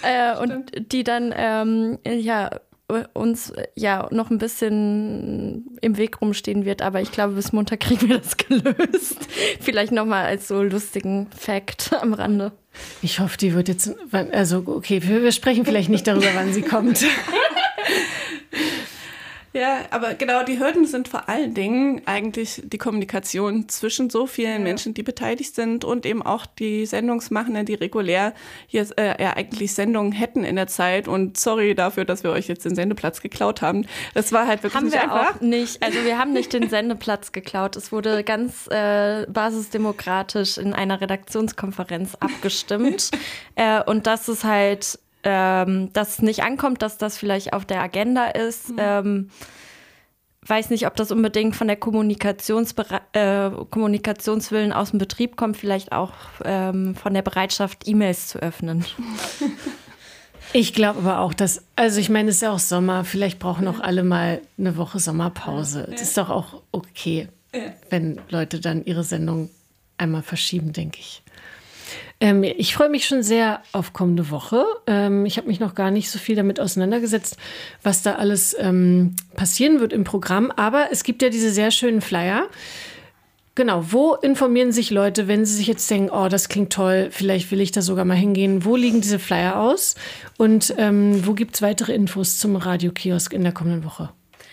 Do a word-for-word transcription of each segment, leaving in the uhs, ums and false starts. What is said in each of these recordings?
äh, und die dann ähm, ja uns ja noch ein bisschen im Weg rumstehen wird, aber ich glaube, bis Montag kriegen wir das gelöst. Vielleicht nochmal als so lustigen Fact am Rande. Ich hoffe, die wird jetzt, also okay, wir sprechen vielleicht nicht darüber, wann sie kommt. Ja, aber genau, die Hürden sind vor allen Dingen eigentlich die Kommunikation zwischen so vielen ja. Menschen, die beteiligt sind und eben auch die Sendungsmachenden, die regulär hier äh, ja eigentlich Sendungen hätten in der Zeit. Und sorry dafür, dass wir euch jetzt den Sendeplatz geklaut haben. Das war halt wirklich haben nicht wir einfach. Auch nicht. Also wir haben nicht den Sendeplatz geklaut. Es wurde ganz äh, basisdemokratisch in einer Redaktionskonferenz abgestimmt. äh, und das ist halt Ähm, dass es nicht ankommt, dass das vielleicht auf der Agenda ist. Mhm. Ähm, weiß nicht, ob das unbedingt von der Kommunikationsbere- äh, Kommunikationswillen aus dem Betrieb kommt, vielleicht auch ähm, von der Bereitschaft, E-Mails zu öffnen. Ich glaube aber auch, dass, also ich meine, es ist ja auch Sommer, vielleicht brauchen auch alle mal eine Woche Sommerpause. Das ist doch auch okay, wenn Leute dann ihre Sendung einmal verschieben, denke ich. Ähm, ich freue mich schon sehr auf kommende Woche. Ähm, ich habe mich noch gar nicht so viel damit auseinandergesetzt, was da alles ähm, passieren wird im Programm. Aber es gibt ja diese sehr schönen Flyer. Genau, wo informieren sich Leute, wenn sie sich jetzt denken, oh, das klingt toll, vielleicht will ich da sogar mal hingehen. Wo liegen diese Flyer aus? Und ähm, wo gibt es weitere Infos zum Radiokiosk in der kommenden Woche?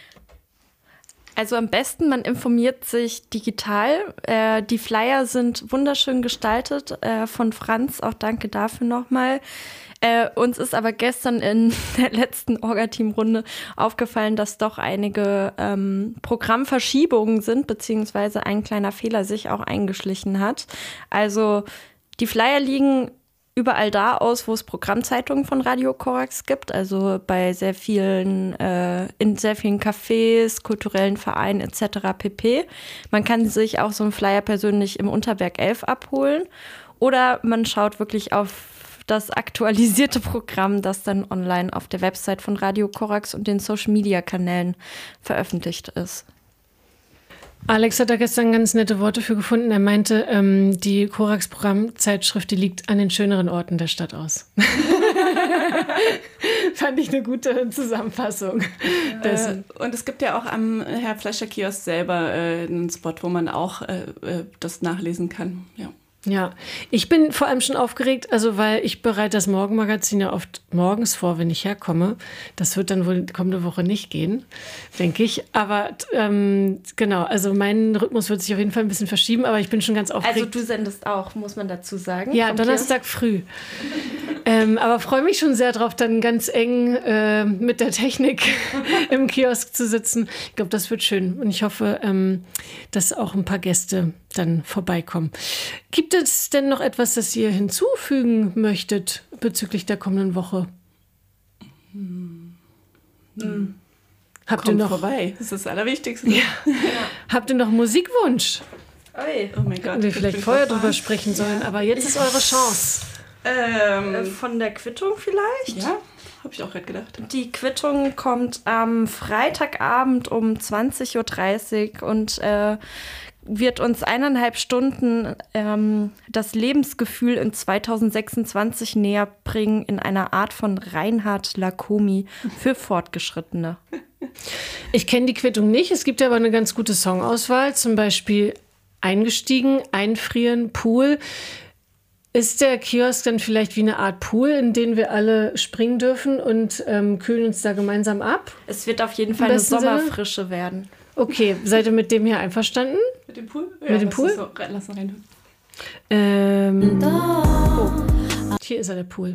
Also am besten, man informiert sich digital. Äh, die Flyer sind wunderschön gestaltet äh, von Franz. Auch danke dafür nochmal. Äh, uns ist aber gestern in der letzten Orga-Team-Runde aufgefallen, dass doch einige ähm, Programmverschiebungen sind, beziehungsweise ein kleiner Fehler sich auch eingeschlichen hat. Also die Flyer liegen überall da aus, wo es Programmzeitungen von Radio Korax gibt, also bei sehr vielen, äh, in sehr vielen Cafés, kulturellen Vereinen et cetera pp. Man kann sich auch so einen Flyer persönlich im Unterberg elf abholen oder man schaut wirklich auf das aktualisierte Programm, das dann online auf der Website von Radio Korax und den Social-Media-Kanälen veröffentlicht ist. Alex hat da gestern ganz nette Worte für gefunden. Er meinte, ähm, die Korax-Programmzeitschrift, die liegt an den schöneren Orten der Stadt aus. Fand ich eine gute Zusammenfassung. Äh, und es gibt ja auch am Herr Fleischer-Kiosk selber äh, einen Spot, wo man auch äh, das nachlesen kann. Ja. Ja, ich bin vor allem schon aufgeregt, also weil ich bereite das Morgenmagazin ja oft morgens vor, wenn ich herkomme. Das wird dann wohl kommende Woche nicht gehen, denke ich. Aber ähm, genau, also mein Rhythmus wird sich auf jeden Fall ein bisschen verschieben, aber ich bin schon ganz aufgeregt. Also du sendest auch, muss man dazu sagen. Ja, Donnerstag früh. ähm, aber freue mich schon sehr drauf, dann ganz eng äh, mit der Technik im Kiosk zu sitzen. Ich glaube, das wird schön und ich hoffe, ähm, dass auch ein paar Gäste dann vorbeikommen. Gibt es denn noch etwas, das ihr hinzufügen möchtet bezüglich der kommenden Woche? Hm. Hm. Habt Kommt ihr noch vorbei? Das ist das Allerwichtigste. Ja. Ja. Habt ihr noch Musikwunsch? Oi. Oh mein Gott. Wir vielleicht vorher drüber sprechen sollen, ja. Aber jetzt ist eure Chance. Ähm, Von der Quittung vielleicht? Ja, habe ich auch gerade gedacht. Die Quittung kommt am Freitagabend um zwanzig Uhr dreißig und äh, wird uns eineinhalb Stunden ähm, das Lebensgefühl in zweitausendsechsundzwanzig näher bringen in einer Art von Reinhard Lacomi für Fortgeschrittene. Ich kenne die Quittung nicht, es gibt aber eine ganz gute Songauswahl, zum Beispiel Eingestiegen, Einfrieren, Pool. Ist der Kiosk dann vielleicht wie eine Art Pool, in den wir alle springen dürfen und ähm, kühlen uns da gemeinsam ab? Es wird auf jeden Fall eine Sommerfrische werden. Okay, seid ihr mit dem hier einverstanden? Mit dem Pool? Ja, mit dem Pool? So, lass mal rein. Ähm, oh. Hier ist er, der Pool.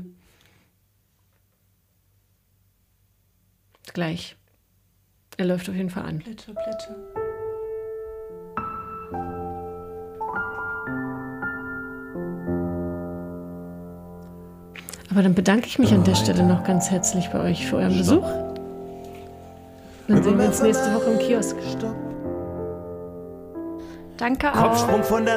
Gleich. Er läuft auf jeden Fall an. Plätscher, plätscher. Aber dann bedanke ich mich an der Stelle noch ganz herzlich bei euch für euren Besuch. Dann sehen wir uns nächste Woche im Kiosk. Danke auch. Kopfsprung von der